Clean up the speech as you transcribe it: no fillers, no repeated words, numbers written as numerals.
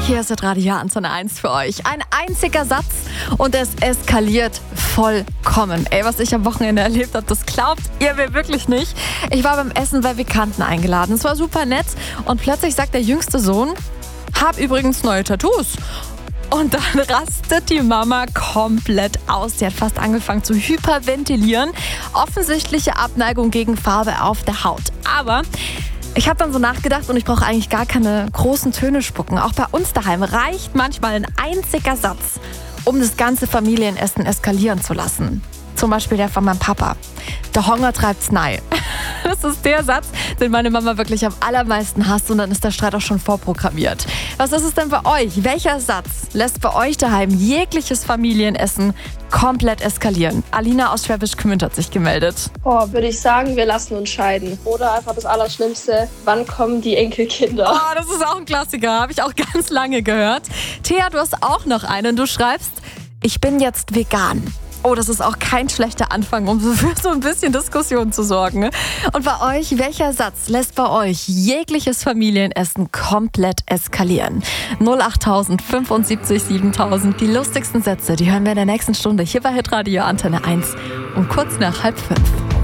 Hier ist das Radio Antenne 1 für euch. Ein einziger Satz und es eskaliert vollkommen. Ey, was ich am Wochenende erlebt habe, das glaubt ihr mir wirklich nicht. Ich war beim Essen bei Bekannten eingeladen. Es war super nett und plötzlich sagt der jüngste Sohn, hab übrigens neue Tattoos. Und dann rastet die Mama komplett aus. Sie hat fast angefangen zu hyperventilieren. Offensichtliche Abneigung gegen Farbe auf der Haut. Aber ich habe dann so nachgedacht und ich brauche eigentlich gar keine großen Töne spucken. Auch bei uns daheim reicht manchmal ein einziger Satz, um das ganze Familienessen eskalieren zu lassen. Zum Beispiel der von meinem Papa. Der Hunger treibt's nei. Das ist der Satz, den meine Mama wirklich am allermeisten hasst und dann ist der Streit auch schon vorprogrammiert. Was ist es denn bei euch? Welcher Satz lässt bei euch daheim jegliches Familienessen komplett eskalieren? Alina aus Schwäbisch Gmünd hat sich gemeldet. Würde ich sagen, wir lassen uns scheiden. Oder einfach das Allerschlimmste, wann kommen die Enkelkinder? Oh, das ist auch ein Klassiker, habe ich auch ganz lange gehört. Thea, du hast auch noch einen. Du schreibst, ich bin jetzt vegan. Oh, das ist auch kein schlechter Anfang, um für so ein bisschen Diskussion zu sorgen. Und bei euch, welcher Satz lässt bei euch jegliches Familienessen komplett eskalieren? 08000 75 7000. Die lustigsten Sätze, die hören wir in der nächsten Stunde hier bei Hitradio Antenne 1 um kurz nach 4:30.